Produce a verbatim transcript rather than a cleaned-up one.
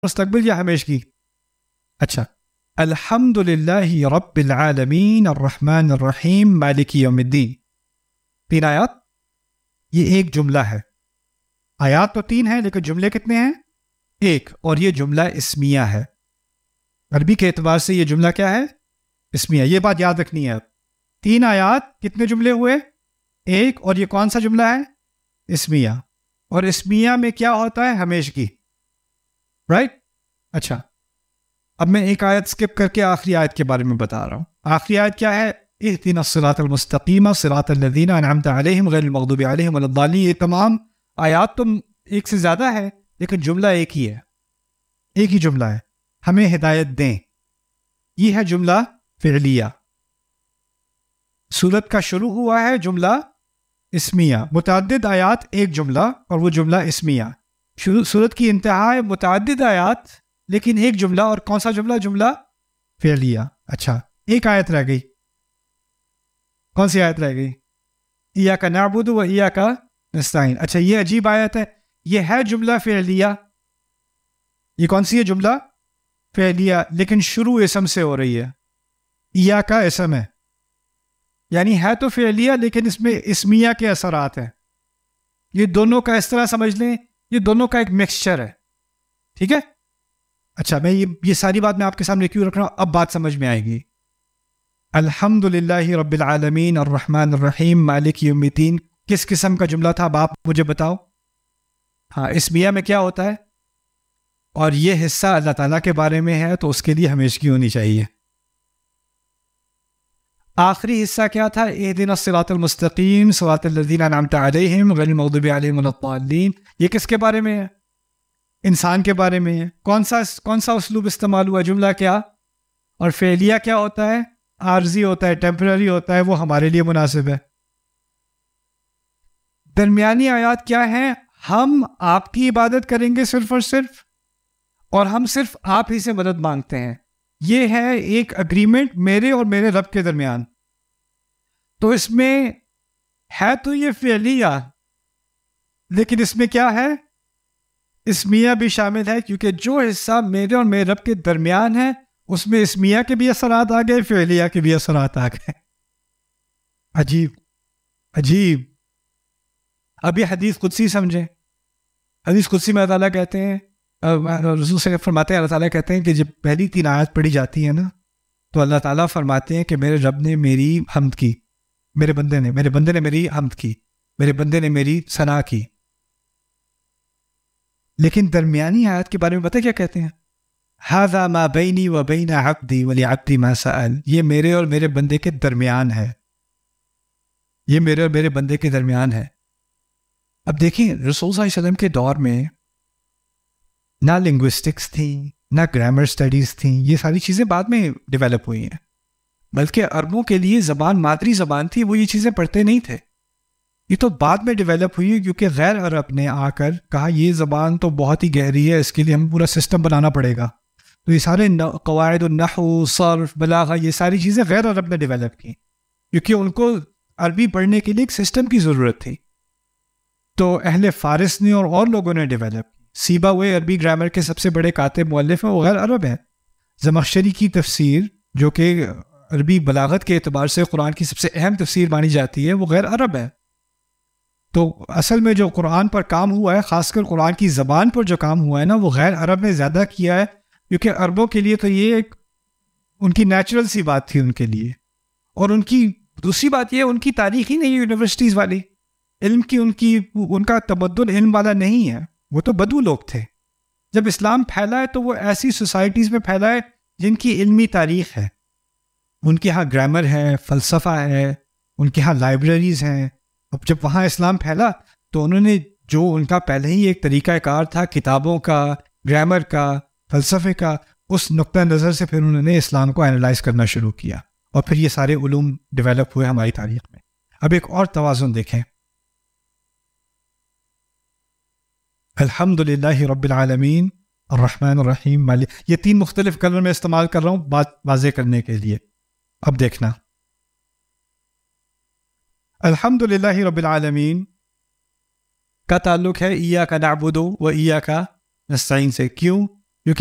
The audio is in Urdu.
مستقبل یا ہمیشگی؟ اچھا، الحمد للہ رب العالمین الرحمن الرحیم مالک یوم الدین. تین آیات، یہ ایک جملہ ہے. آیات تو تین ہیں لیکن جملے کتنے ہیں؟ ایک. اور یہ جملہ اسمیہ ہے. عربی کے اعتبار سے یہ جملہ کیا ہے؟ اسمیہ. یہ بات یاد رکھنی ہے. اب تین آیات، کتنے جملے ہوئے؟ ایک. اور یہ کون سا جملہ ہے؟ اسمیہ. اور اسمیہ میں کیا ہوتا ہے؟ ہمیشگی. رائٹ؟ اچھا، اب میں ایک آیت سکپ کر کے آخری آیت کے بارے میں بتا رہا ہوں. آخری آیت کیا ہے؟ اہدنا الصراط المستقیم صراط الذین انعمت علیہم غیر المغضوب علیہم ولا الضالین. یہ تمام آیات تو ایک سے زیادہ ہے لیکن جملہ ایک ہی ہے، ایک ہی جملہ ہے. ہمیں ہدایت دیں، یہ ہے جملہ فعلیہ. سورت کا شروع ہوا ہے جملہ اسمیہ، متعدد آیات ایک جملہ، اور وہ جملہ اسمیہ. سورت کی انتہا ہے متعدد آیات لیکن ایک جملہ، اور کون سا جملہ؟ جملہ فعلیہ. اچھا، ایک آیت رہ گئی. کون سی آیت رہ گئی؟ ایاک نعبد و ایاک نستعین. اچھا، یہ عجیب آیت ہے. یہ ہے جملہ فعلیہ. یہ کون سی ہے؟ جملہ فعلیہ، لیکن شروع اسم سے ہو رہی ہے. ایاک اسم ہے، یعنی ہے تو فعلیہ لیکن اس میں اسمیہ کے اثرات ہیں. یہ دونوں کا اس طرح سمجھ لیں، یہ دونوں کا ایک مکسچر ہے. ٹھیک ہے؟ اچھا، میں یہ یہ ساری بات میں آپ کے سامنے کیوں رکھ رہا ہوں؟ اب بات سمجھ میں آئے گی. الحمد للہ رب العالمین الرحمن الرحیم مالک یوم الدین کس قسم کا جملہ تھا؟ اب آپ مجھے بتاؤ. ہاں، اسمیہ میں کیا ہوتا ہے؟ اور یہ حصہ اللہ تعالیٰ کے بارے میں ہے تو اس کے لیے ہمیشگی ہونی چاہیے. آخری حصہ کیا تھا؟ اہدنا الصراط المستقیم صراط الذین انعمت علیہم غیر المغضوب علیہم ولا الضالین. یہ کس کے بارے میں ہے؟ انسان کے بارے میں ہے. کون سا کون سا اسلوب استعمال ہوا؟ جملہ کیا؟ اور فعلیہ کیا ہوتا ہے؟ عارضی ہوتا ہے، ٹیمپرری ہوتا ہے، وہ ہمارے لیے مناسب ہے. درمیانی آیات کیا ہیں؟ ہم آپ کی عبادت کریں گے صرف اور صرف، اور ہم صرف آپ ہی سے مدد مانگتے ہیں. یہ ہے ایک اگریمنٹ میرے اور میرے رب کے درمیان. تو اس میں ہے تو یہ فعلیہ، لیکن اس میں کیا ہے؟ اسمیہ بھی شامل ہے، کیونکہ جو حصہ میرے اور میرے رب کے درمیان ہے اس میں اسمیہ کے بھی اثرات آ گئے، فعلیہ کے بھی اثرات آ گئے. عجیب عجیب. اب یہ حدیث قدسی سمجھیں. حدیث قدسی میں اللہ تعالیٰ کہتے ہیں، رسول صلی اللہ علیہ وسلم فرماتے ہیں، اللہ تعالیٰ کہتے ہیں کہ جب پہلی تین آیات پڑھی جاتی ہیں نا تو اللہ تعالیٰ فرماتے ہیں کہ میرے رب نے میری حمد کی، میرے بندے نے میرے بندے نے میری حمد کی، میرے بندے نے میری ثنا کی. لیکن درمیانی آیات کے بارے میں پتہ کیا کہتے ہیں؟ ھذا ما بینی و بین عبدی ولعبدی ما سأل. یہ میرے اور میرے بندے کے درمیان ہے، یہ میرے اور میرے بندے کے درمیان ہے. اب دیکھیں، رسول صلی اللہ علیہ وسلم کے دور میں نہ لنگوسٹکس تھیں، نہ گرامر سٹڈیز تھیں. یہ ساری چیزیں بعد میں ڈیولپ ہوئی ہیں، بلکہ عربوں کے لیے زبان مادری زبان تھی، وہ یہ چیزیں پڑھتے نہیں تھے. یہ تو بعد میں ڈیولپ ہوئی کیونکہ غیر عرب نے آ کر کہا یہ زبان تو بہت ہی گہری ہے، اس کے لیے ہم پورا سسٹم بنانا پڑے گا. تو یہ سارے قواعد النحو، صرف، بلاغہ، یہ ساری چیزیں غیر عرب نے ڈیولپ کی کیونکہ ان کو عربی پڑھنے کے لیے ایک سسٹم کی ضرورت تھی. تو اہل فارس نے اور اور لوگوں نے ڈیولپ کی. سیباوے عربی گرامر کے سب سے بڑے کاتب مؤلف ہیں، وہ غیر عرب ہیں. زمخشری کی تفسیر جو کہ عربی بلاغت کے اعتبار سے قرآن کی سب سے اہم تفسیر مانی جاتی ہے، وہ غیر عرب ہے. تو اصل میں جو قرآن پر کام ہوا ہے، خاص کر قرآن کی زبان پر جو کام ہوا ہے نا، وہ غیر عرب نے زیادہ کیا ہے، کیونکہ عربوں کے لیے تو یہ ایک ان کی نیچرل سی بات تھی ان کے لیے. اور ان کی دوسری بات یہ، ان کی تاریخ ہی نہیں یونیورسٹیز والی، علم کی ان کی ان کا تمدن علم والا نہیں ہے، وہ تو بدو لوگ تھے. جب اسلام پھیلا ہے تو وہ ایسی سوسائٹیز میں پھیلا ہے جن کی علمی تاریخ ہے، ان کے ہاں گرامر ہے، فلسفہ ہے، ان کے ہاں لائبریریز ہیں. اب جب وہاں اسلام پھیلا تو انہوں نے جو ان کا پہلے ہی ایک طریقہ کار تھا کتابوں کا، گرامر کا، فلسفے کا، اس نقطہ نظر سے پھر انہوں نے اسلام کو اینالائز کرنا شروع کیا، اور پھر یہ سارے علوم ڈیولپ ہوئے ہماری تاریخ میں. اب ایک اور توازن دیکھیں. الحمد للہ رب العالمین الرحمن الرحیم مالک. یہ تین مختلف کلر میں استعمال کر رہا ہوں بات واضح کرنے کے لیے. اب دیکھنا، الحمد للہ رب العالمین کا تعلق ہے ایاک نعبد و ایاک نستعین سے. کیوں؟